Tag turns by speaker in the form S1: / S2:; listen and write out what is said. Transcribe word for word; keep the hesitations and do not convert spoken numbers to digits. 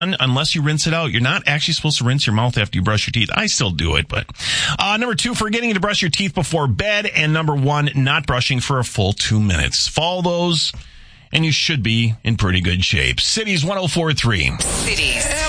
S1: unless you rinse it out. You're not actually supposed to rinse your mouth after you brush your teeth. I still do it, but uh, number two, forgetting to brush your teeth before bed, and number one, not brushing for a full two minutes. Follow those, and you should be in pretty good shape. Cities one oh four point three.
S2: Cities.